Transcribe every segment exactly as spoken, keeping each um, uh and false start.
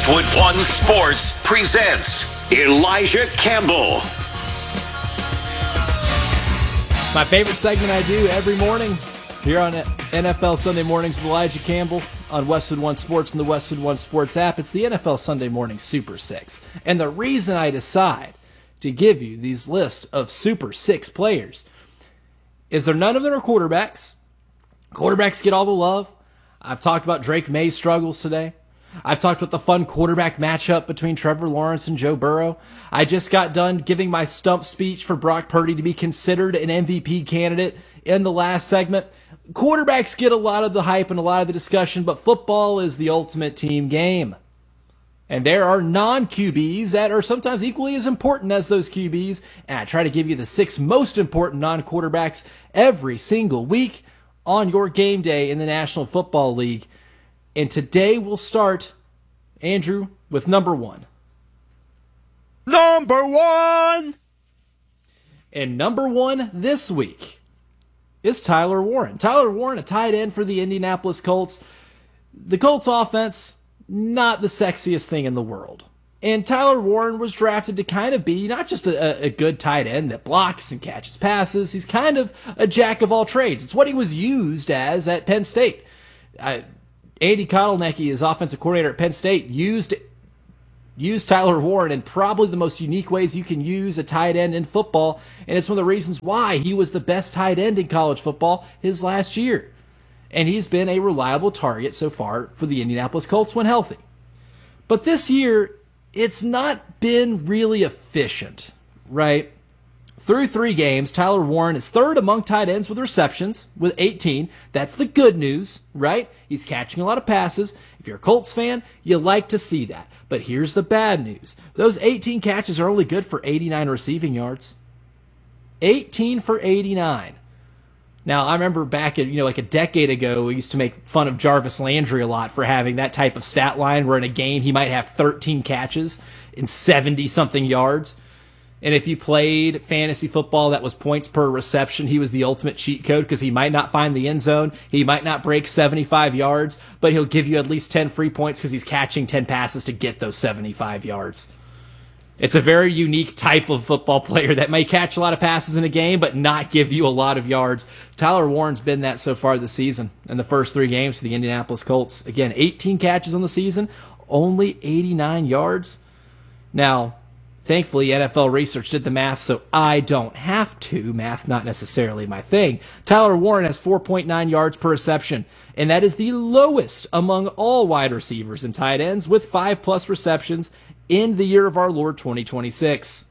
Westwood One Sports presents Elijah Campbell. My favorite segment I do every morning here on N F L Sunday Mornings with Elijah Campbell on Westwood One Sports and the Westwood One Sports app. It's the N F L Sunday Morning Super Six. And the reason I decide to give you these lists of Super Six players is there none of them are quarterbacks. Quarterbacks get all the love. I've talked about Drake May's struggles today. I've talked about the fun quarterback matchup between Trevor Lawrence and Joe Burrow. I just got done giving my stump speech for Brock Purdy to be considered an M V P candidate in the last segment. Quarterbacks get a lot of the hype and a lot of the discussion, but football is the ultimate team game. And there are non-Q Bs that are sometimes equally as important as those Q Bs, and I try to give you the six most important non-quarterbacks every single week on your game day in the National Football League. And today we'll start, Andrew, with number one. Number one! And number one this week is Tyler Warren. Tyler Warren, a tight end for the Indianapolis Colts. The Colts offense, not the sexiest thing in the world. And Tyler Warren was drafted to kind of be not just a, a good tight end that blocks and catches passes. He's kind of a jack of all trades. It's what he was used as at Penn State. I, Andy Kotelnicki, his offensive coordinator at Penn State, used used Tyler Warren in probably the most unique ways you can use a tight end in football, and it's one of the reasons why he was the best tight end in college football his last year. And he's been a reliable target so far for the Indianapolis Colts when healthy. But this year, it's not been really efficient, right? Through three games, Tyler Warren is third among tight ends with receptions, with eighteen. That's the good news, right? He's catching a lot of passes. If you're a Colts fan, you like to see that. But here's the bad news. Those eighteen catches are only good for eighty-nine receiving yards. eighteen for eighty-nine. Now, I remember back, at, you know, like a decade ago, we used to make fun of Jarvis Landry a lot for having that type of stat line where in a game he might have thirteen catches and seventy-something yards. And if you played fantasy football that was points per reception, he was the ultimate cheat code because he might not find the end zone. He might not break seventy-five yards, but he'll give you at least ten free points because he's catching ten passes to get those seventy-five yards. It's a very unique type of football player that may catch a lot of passes in a game, but not give you a lot of yards. Tyler Warren's been that so far this season in the first three games for the Indianapolis Colts. Again, eighteen catches on the season, only eighty-nine yards. Now, thankfully, N F L Research did the math, so I don't have to. Math not necessarily my thing. Tyler Warren has four point nine yards per reception, and that is the lowest among all wide receivers and tight ends with five-plus receptions in the year of our Lord twenty twenty-six.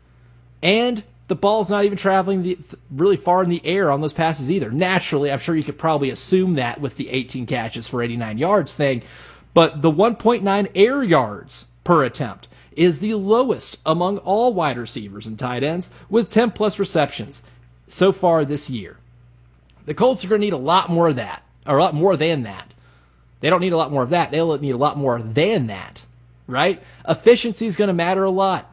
And the ball's not even traveling the, really far in the air on those passes either. Naturally, I'm sure you could probably assume that with the eighteen catches for eighty-nine yards thing, but the one point nine air yards per attempt is the lowest among all wide receivers and tight ends with ten-plus receptions so far this year. The Colts are going to need a lot more of that, or a lot more than that. They don't need a lot more of that. They'll need a lot more than that, right? Efficiency is going to matter a lot.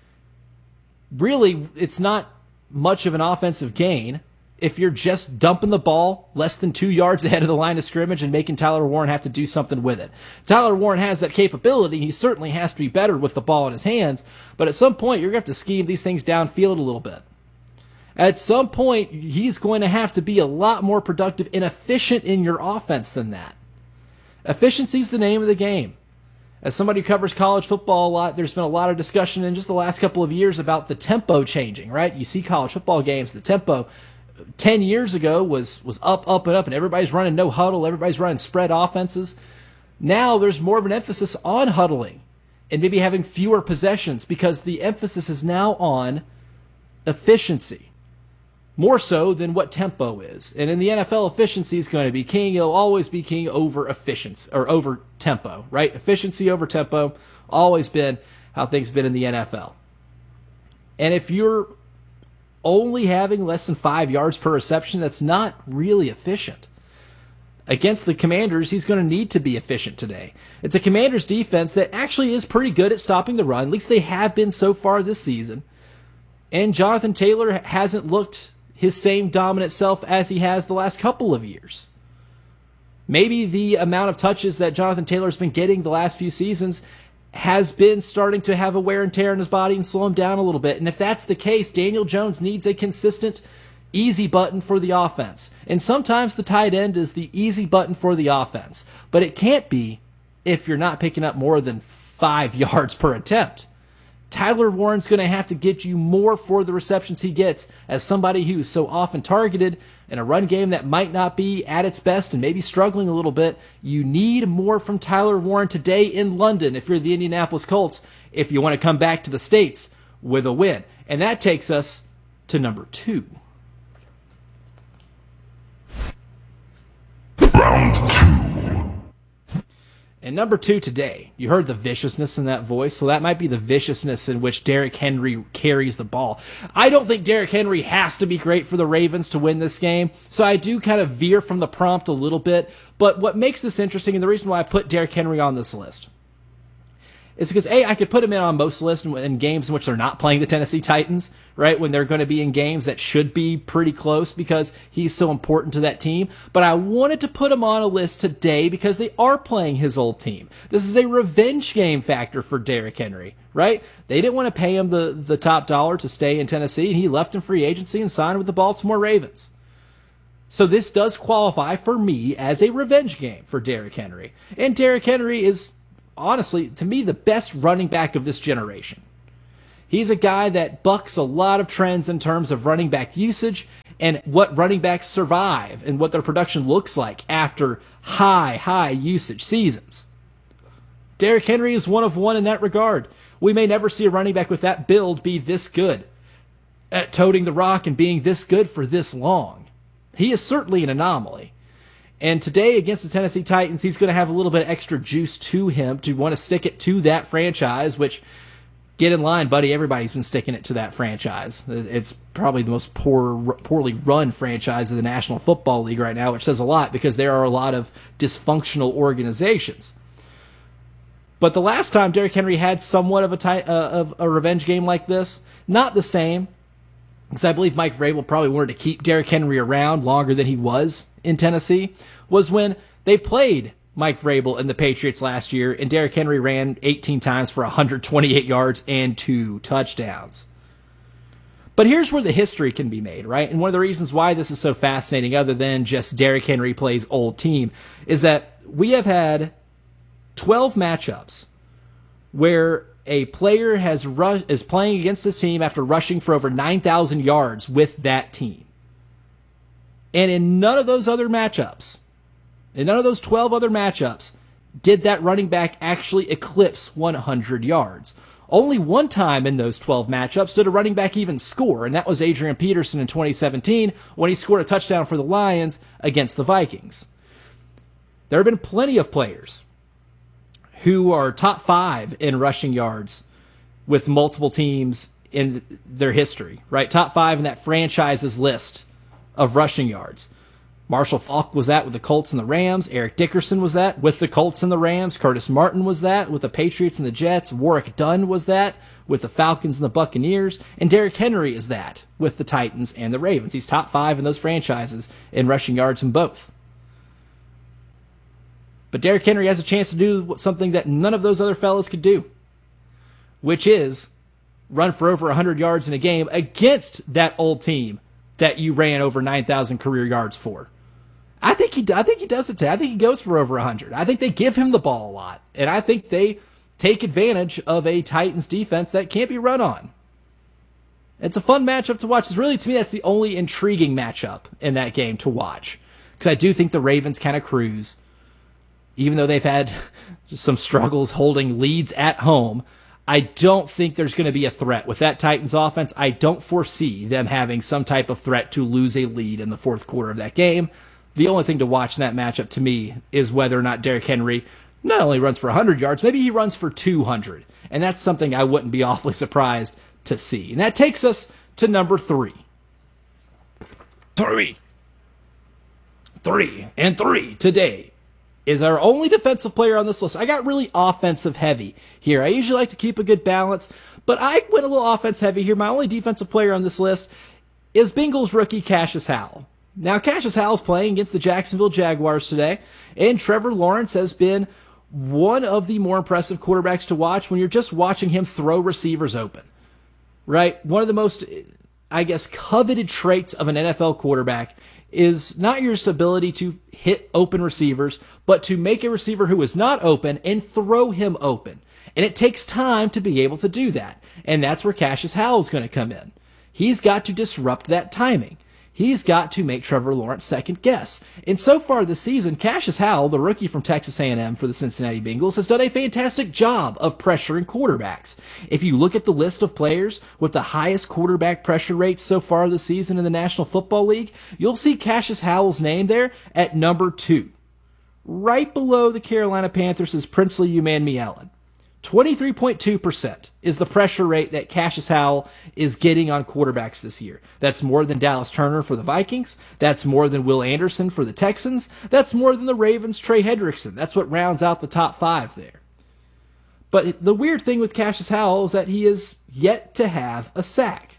Really, it's not much of an offensive gain if you're just dumping the ball less than two yards ahead of the line of scrimmage and making Tyler Warren have to do something with it. Tyler Warren has that capability. He certainly has to be better with the ball in his hands, but at some point, you're going to have to scheme these things downfield a little bit. At some point, he's going to have to be a lot more productive and efficient in your offense than that. Efficiency is the name of the game. As somebody who covers college football a lot, there's been a lot of discussion in just the last couple of years about the tempo changing, right? You see college football games, the tempo ten years ago was was up, up, and up, and everybody's running no huddle, everybody's running spread offenses. Now there's more of an emphasis on huddling and maybe having fewer possessions because the emphasis is now on efficiency, more so than what tempo is. And in the N F L, efficiency is going to be king. It'll always be king over efficiency, or over tempo, right? Efficiency over tempo, always been how things have been in the N F L. And if you're only having less than five yards per reception, that's not really efficient. Against the Commanders, he's going to need to be efficient today. It's a Commanders defense that actually is pretty good at stopping the run. At least they have been so far this season. And Jonathan Taylor hasn't looked his same dominant self as he has the last couple of years. Maybe the amount of touches that Jonathan Taylor's been getting the last few seasons has been starting to have a wear and tear in his body and slow him down a little bit. And if that's the case, Daniel Jones needs a consistent, easy button for the offense. And sometimes the tight end is the easy button for the offense. But it can't be if you're not picking up more than five yards per attempt. Tyler Warren's going to have to get you more for the receptions he gets as somebody who's so often targeted in a run game that might not be at its best and maybe struggling a little bit. You need more from Tyler Warren today in London if you're the Indianapolis Colts, if you want to come back to the States with a win. And that takes us to number two. Round two. And number two today, you heard the viciousness in that voice, so that might be the viciousness in which Derrick Henry carries the ball. I don't think Derrick Henry has to be great for the Ravens to win this game, so I do kind of veer from the prompt a little bit. But what makes this interesting, and the reason why I put Derrick Henry on this list, is because, A, I could put him in on most lists in, in games in which they're not playing the Tennessee Titans, right, when they're going to be in games that should be pretty close because he's so important to that team. But I wanted to put him on a list today because they are playing his old team. This is a revenge game factor for Derrick Henry, right? They didn't want to pay him the, the top dollar to stay in Tennessee, and he left in free agency and signed with the Baltimore Ravens. So this does qualify for me as a revenge game for Derrick Henry. And Derrick Henry is, honestly, to me, the best running back of this generation. He's a guy that bucks a lot of trends in terms of running back usage and what running backs survive and what their production looks like after high, high usage seasons. Derrick Henry is one of one in that regard. We may never see a running back with that build be this good at toting the rock and being this good for this long. He is certainly an anomaly. And today against the Tennessee Titans, he's going to have a little bit of extra juice to him to want to stick it to that franchise, which, get in line, buddy. Everybody's been sticking it to that franchise. It's probably the most poor, poorly run franchise of the National Football League right now, which says a lot because there are a lot of dysfunctional organizations. But the last time Derrick Henry had somewhat of a, ty- uh, of a revenge game like this, not the same, because I believe Mike Vrabel probably wanted to keep Derrick Henry around longer than he was in Tennessee, was when they played Mike Vrabel and the Patriots last year, and Derrick Henry ran eighteen times for one hundred twenty-eight yards and two touchdowns. But here's where the history can be made, right? And one of the reasons why this is so fascinating, other than just Derrick Henry plays old team, is that we have had twelve matchups where a player has ru- is playing against his team after rushing for over nine thousand yards with that team. And in none of those other matchups, in none of those twelve other matchups, did that running back actually eclipse one hundred yards. Only one time in those twelve matchups did a running back even score, and that was Adrian Peterson in twenty seventeen when he scored a touchdown for the Lions against the Vikings. There have been plenty of players who are top five in rushing yards with multiple teams in their history, right? Top five in that franchise's list of rushing yards. Marshall Faulk was that with the Colts and the Rams. Eric Dickerson was that with the Colts and the Rams. Curtis Martin was that with the Patriots and the Jets. Warwick Dunn was that with the Falcons and the Buccaneers. And Derrick Henry is that with the Titans and the Ravens. He's top five in those franchises in rushing yards in both. But Derrick Henry has a chance to do something that none of those other fellas could do, which is run for over one hundred yards in a game against that old team that you ran over nine thousand career yards for. I think he I think he does it today. I think he goes for over one hundred. I think they give him the ball a lot. And I think they take advantage of a Titans defense that can't be run on. It's a fun matchup to watch. It's really, to me, that's the only intriguing matchup in that game to watch. Because I do think the Ravens kind of cruise. Even though they've had some struggles holding leads at home, I don't think there's going to be a threat. With that Titans offense, I don't foresee them having some type of threat to lose a lead in the fourth quarter of that game. The only thing to watch in that matchup to me is whether or not Derrick Henry not only runs for one hundred yards, maybe he runs for two hundred. And that's something I wouldn't be awfully surprised to see. And that takes us to number three. Three. Three. And three today is our only defensive player on this list. I got really offensive heavy here. I usually like to keep a good balance, but I went a little offense heavy here. My only defensive player on this list is Bengals rookie Cassius Howell. Now, Cassius Howell's playing against the Jacksonville Jaguars today, and Trevor Lawrence has been one of the more impressive quarterbacks to watch when you're just watching him throw receivers open, right? One of the most, I guess, coveted traits of an N F L quarterback is not your ability to hit open receivers, but to make a receiver who is not open and throw him open. And it takes time to be able to do that. And that's where Cassius Howell is going to come in. He's got to disrupt that timing. He's got to make Trevor Lawrence second guess. And so far this season, Cassius Howell, the rookie from Texas A and M for the Cincinnati Bengals, has done a fantastic job of pressuring quarterbacks. If you look at the list of players with the highest quarterback pressure rates so far this season in the National Football League, you'll see Cassius Howell's name there at number two. Right below the Carolina Panthers is Princely Umanmielen. twenty-three point two percent is the pressure rate that Cassius Howell is getting on quarterbacks this year. That's more than Dallas Turner for the Vikings. That's more than Will Anderson for the Texans. That's more than the Ravens' Trey Hendrickson. That's what rounds out the top five there. But the weird thing with Cassius Howell is that he is yet to have a sack,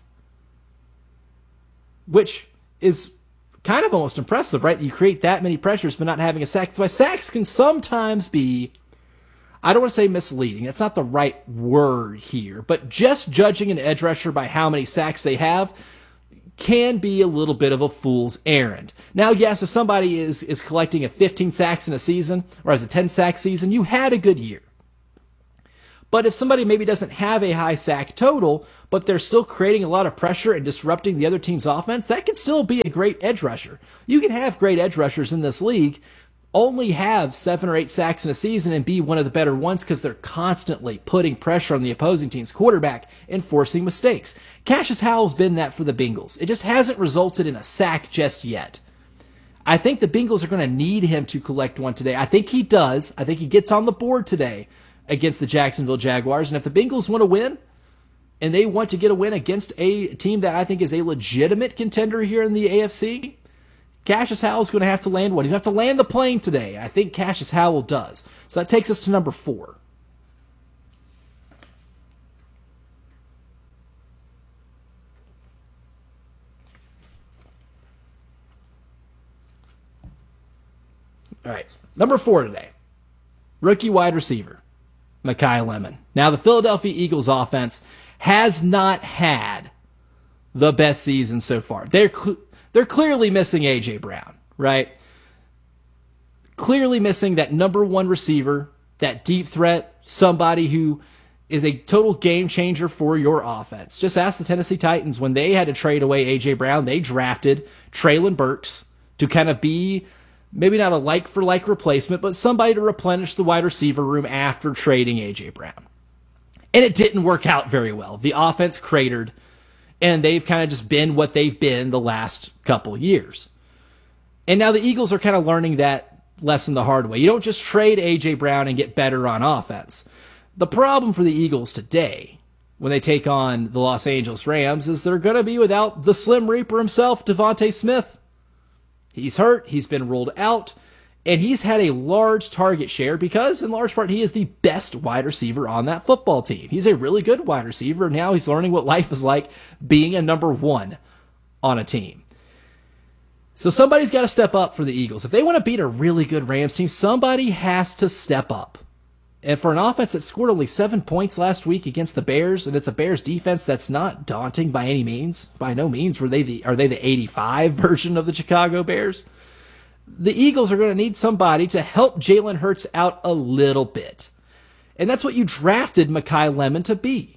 which is kind of almost impressive, right? You create that many pressures but not having a sack. That's why sacks can sometimes be, I don't want to say misleading. That's not the right word here. But just judging an edge rusher by how many sacks they have can be a little bit of a fool's errand. Now, yes, if somebody is, is collecting a fifteen sacks in a season or has a ten sack season, you had a good year. But if somebody maybe doesn't have a high sack total, but they're still creating a lot of pressure and disrupting the other team's offense, that can still be a great edge rusher. You can have great edge rushers in this league, only have seven or eight sacks in a season and be one of the better ones because they're constantly putting pressure on the opposing team's quarterback and forcing mistakes. Cassius Howell's been that for the Bengals. It just hasn't resulted in a sack just yet. I think the Bengals are going to need him to collect one today. I think he does. I think he gets on the board today against the Jacksonville Jaguars. And if the Bengals want to win, and they want to get a win against a team that I think is a legitimate contender here in the A F C, Cassius Howell's going to have to land one. He's going to have to land the plane today. I think Cassius Howell does. So that takes us to number four. All right, number four today. Rookie wide receiver, Makai Lemon. Now, the Philadelphia Eagles offense has not had the best season so far. They're cl- they're clearly missing A J Brown, right? Clearly missing that number one receiver, that deep threat, somebody who is a total game changer for your offense. Just ask the Tennessee Titans when they had to trade away A J Brown, they drafted Treylon Burks to kind of be maybe not a like-for-like replacement, but somebody to replenish the wide receiver room after trading A J Brown. And it didn't work out very well. The offense cratered, and they've kind of just been what they've been the last couple years. And now the Eagles are kind of learning that lesson the hard way. You don't just trade A J Brown and get better on offense. The problem for the Eagles today, when they take on the Los Angeles Rams, is they're going to be without the Slim Reaper himself, Devontae Smith. He's hurt, he's been ruled out, and he's had a large target share because, in large part, he is the best wide receiver on that football team. He's a really good wide receiver, and now he's learning what life is like being a number one on a team. So somebody's got to step up for the Eagles. If they want to beat a really good Rams team, somebody has to step up. And for an offense that scored only seven points last week against the Bears, and it's a Bears defense that's not daunting by any means, by no means were they the are they the eighty-five version of the Chicago Bears. The Eagles are going to need somebody to help Jalen Hurts out a little bit. And that's what you drafted Makai Lemon to be.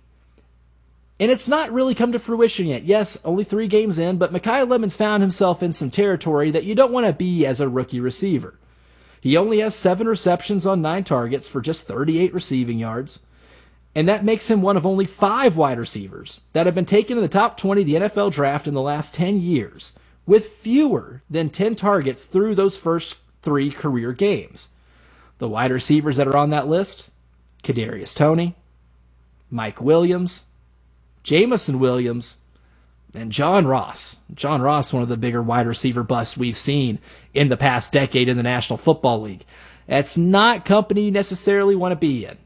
And it's not really come to fruition yet. Yes, only three games in, but Makai Lemon's found himself in some territory that you don't want to be as a rookie receiver. He only has seven receptions on nine targets for just thirty-eight receiving yards. And that makes him one of only five wide receivers that have been taken in the top twenty of the N F L draft in the last ten years, with fewer than ten targets through those first three career games. The wide receivers that are on that list, Kadarius Toney, Mike Williams, Jamison Williams, and John Ross. John Ross, one of the bigger wide receiver busts we've seen in the past decade in the National Football League. That's not company you necessarily want to be in.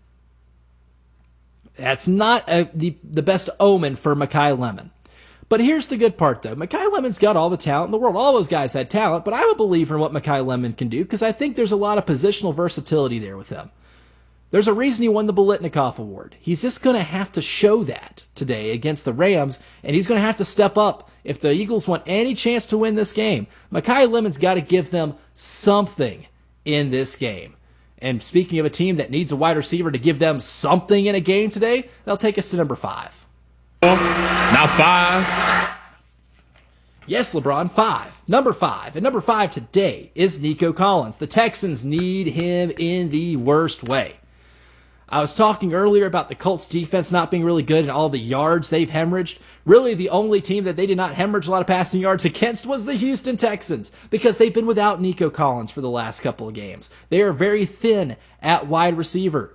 That's not a, the, the best omen for Makai Lemon. But here's the good part, though. Makai Lemon's got all the talent in the world. All those guys had talent, but I'm a believer in what Makai Lemon can do because I think there's a lot of positional versatility there with him. There's a reason he won the Biletnikoff Award. He's just going to have to show that today against the Rams, and he's going to have to step up if the Eagles want any chance to win this game. Mekhi Lemon's got to give them something in this game. And speaking of a team that needs a wide receiver to give them something in a game today, that'll take us to number five. Now five. Yes, LeBron, five. Number five. And number five today is Nico Collins. The Texans need him in the worst way. I was talking earlier about the Colts defense not being really good and all the yards they've hemorrhaged. Really, the only team that they did not hemorrhage a lot of passing yards against was the Houston Texans, because they've been without Nico Collins for the last couple of games. They are very thin at wide receiver.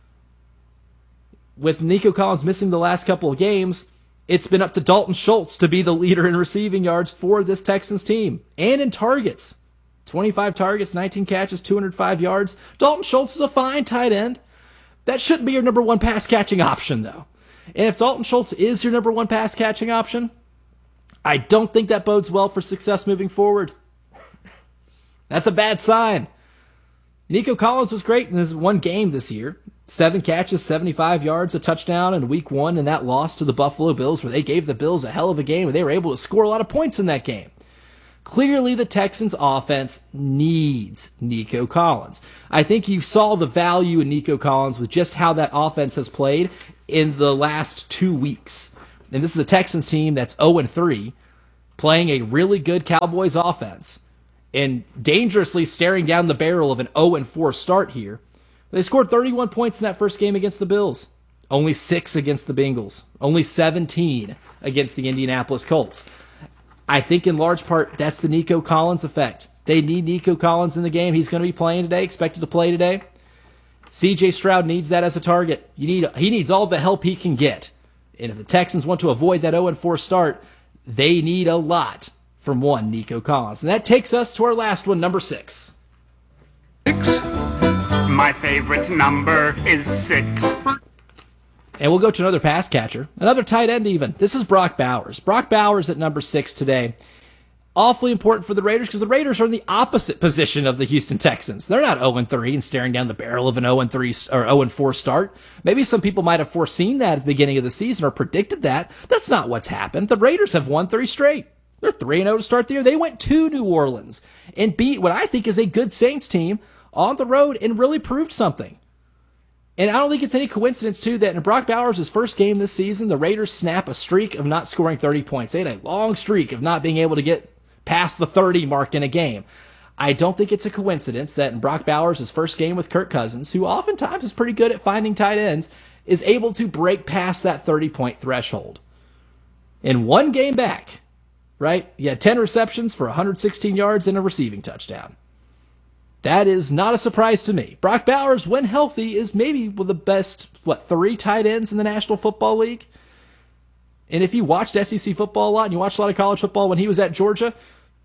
With Nico Collins missing the last couple of games, it's been up to Dalton Schultz to be the leader in receiving yards for this Texans team, and in targets. twenty-five targets, nineteen catches, two hundred five yards. Dalton Schultz is a fine tight end. That shouldn't be your number one pass-catching option, though. And if Dalton Schultz is your number one pass-catching option, I don't think that bodes well for success moving forward. That's a bad sign. Nico Collins was great in his one game this year. Seven catches, seventy-five yards, a touchdown in week one, and that loss to the Buffalo Bills, where they gave the Bills a hell of a game, and they were able to score a lot of points in that game. Clearly, the Texans' offense needs Nico Collins. I think you saw the value in Nico Collins with just how that offense has played in the last two weeks. And this is a Texans team that's oh and three, playing a really good Cowboys offense, and dangerously staring down the barrel of an oh and four start here. They scored thirty-one points in that first game against the Bills. Only six against the Bengals. Only seventeen against the Indianapolis Colts. I think in large part, that's the Nico Collins effect. They need Nico Collins in the game. He's going to be playing today, expected to play today. C J Stroud needs that as a target. You need He needs all the help he can get. And if the Texans want to avoid that oh and four start, they need a lot from one Nico Collins. And that takes us to our last one, number six. Six. My favorite number is six. And we'll go to another pass catcher, another tight end even. This is Brock Bowers. Brock Bowers at number six today. Awfully important for the Raiders because the Raiders are in the opposite position of the Houston Texans. They're not oh and three and staring down the barrel of an oh and three or oh and four start. Maybe some people might have foreseen that at the beginning of the season or predicted that. That's not what's happened. The Raiders have won three straight. They're three and oh to start the year. They went to New Orleans and beat what I think is a good Saints team on the road and really proved something. And I don't think it's any coincidence, too, that in Brock Bowers' first game this season, the Raiders snap a streak of not scoring thirty points. They had a long streak of not being able to get past the thirty mark in a game. I don't think it's a coincidence that in Brock Bowers' first game with Kirk Cousins, who oftentimes is pretty good at finding tight ends, is able to break past that thirty-point threshold. In one game back, right, he had ten receptions for one hundred sixteen yards and a receiving touchdown. That is not a surprise to me. Brock Bowers, when healthy, is maybe one of the best, what, three tight ends in the National Football League? And if you watched S E C football a lot and you watched a lot of college football when he was at Georgia,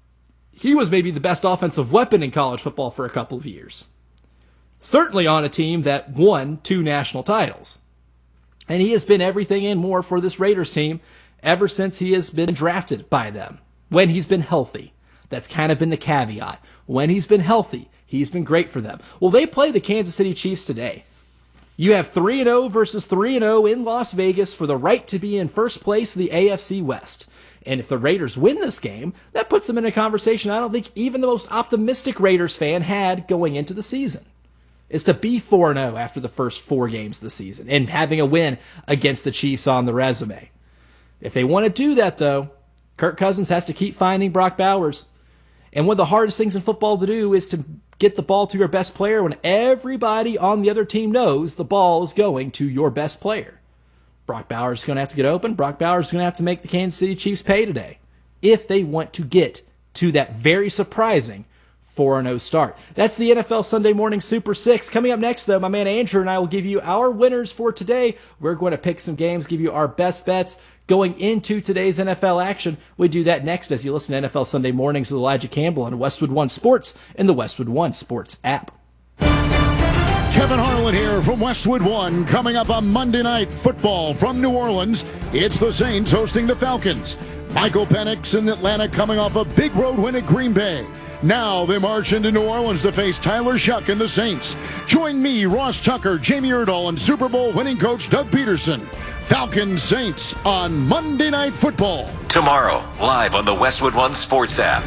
he was maybe the best offensive weapon in college football for a couple of years. Certainly on a team that won two national titles. And he has been everything and more for this Raiders team ever since he has been drafted by them, when he's been healthy. That's kind of been the caveat. When he's been healthy, he's been great for them. Well, they play the Kansas City Chiefs today. You have three and oh versus three and oh in Las Vegas for the right to be in first place in the A F C West. And if the Raiders win this game, that puts them in a conversation I don't think even the most optimistic Raiders fan had going into the season. Is to be four and oh after the first four games of the season and having a win against the Chiefs on the resume. If they want to do that, though, Kirk Cousins has to keep finding Brock Bowers. And one of the hardest things in football to do is to get the ball to your best player when everybody on the other team knows the ball is going to your best player. Brock Bowers is going to have to get open. Brock Bowers is going to have to make the Kansas City Chiefs pay today if they want to get to that very surprising four and oh start. That's the N F L Sunday Morning Super six. Coming up next, though, my man Andrew and I will give you our winners for today. We're going to pick some games, give you our best bets going into today's N F L action. We do that next as you listen to N F L Sunday Mornings with Elijah Campbell on Westwood One Sports and the Westwood One Sports app. Kevin Harlan here from Westwood One. Coming up on Monday Night Football from New Orleans, it's the Saints hosting the Falcons. Michael Penix in Atlanta coming off a big road win at Green Bay. Now they march into New Orleans to face Tyler Shuck and the Saints. Join me, Ross Tucker, Jamie Erdahl, and Super Bowl winning coach Doug Peterson. Falcons Saints on Monday Night Football. Tomorrow, live on the Westwood One Sports app.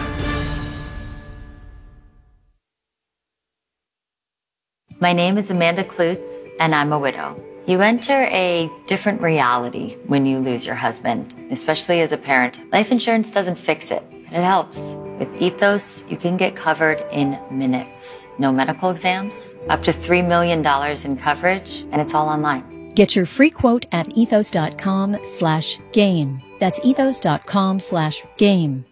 My name is Amanda Klutz, and I'm a widow. You enter a different reality when you lose your husband, especially as a parent. Life insurance doesn't fix it, but it helps. With Ethos, you can get covered in minutes. No medical exams, up to three million dollars in coverage, and it's all online. Get your free quote at ethos.com slash game. That's ethos.com slash game.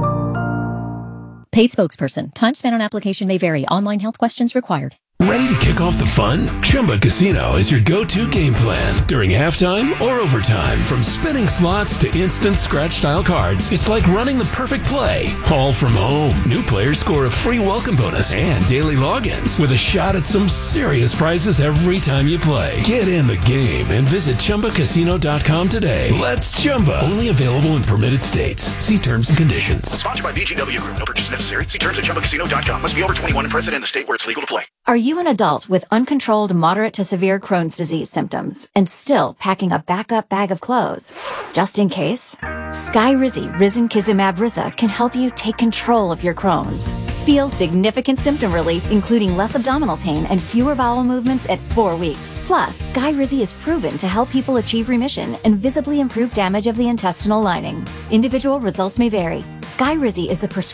Paid spokesperson. Time spent on application may vary. Online health questions required. Ready to kick off the fun? Chumba Casino is your go-to game plan during halftime or overtime. From spinning slots to instant scratch-style cards, it's like running the perfect play, all from home. New players score a free welcome bonus and daily logins with a shot at some serious prizes every time you play. Get in the game and visit Chumba Casino dot com today. Let's Chumba. Only available in permitted states. See terms and conditions. Sponsored by B G W Group. No purchase necessary. See terms at Chumba Casino dot com. Must be over twenty-one and present in the state where it's legal to play. Are you an adult with uncontrolled moderate to severe Crohn's disease symptoms and still packing a backup bag of clothes? Just in case, Skyrizi Risankizumab Riza can help you take control of your Crohn's. Feel significant symptom relief, including less abdominal pain and fewer bowel movements at four weeks. Plus, Skyrizi is proven to help people achieve remission and visibly improve damage of the intestinal lining. Individual results may vary. Skyrizi is a prescription